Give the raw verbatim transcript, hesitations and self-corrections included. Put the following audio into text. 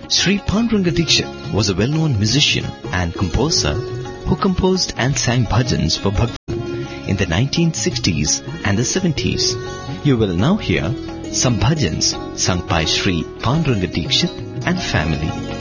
Sri Panduranga Dikshit was a well-known musician and composer who composed and sang bhajans for Bhakti in the nineteen sixties and the seventies. You will now hear some bhajans sung by Sri Panduranga Dikshit and family.